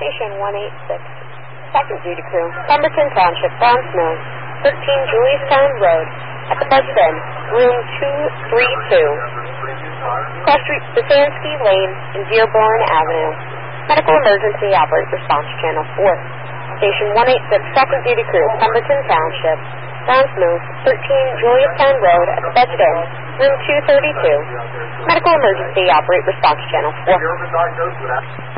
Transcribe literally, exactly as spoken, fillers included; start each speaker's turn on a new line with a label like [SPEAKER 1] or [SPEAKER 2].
[SPEAKER 1] Station one eighty-six, second duty crew, Pemberton Township, Bronx Mills, thirteen Juliustown Road, at the Budget Inn, room two thirty-two, Cross Street, Basansky Lane, and Dearborn Avenue. Medical emergency, operate response channel four. Station one eighty-six, second duty crew, Pemberton Township, Bronx Mills, thirteen Juliustown Road, at the Budget Inn, room two thirty-two. Medical emergency, operate response channel four.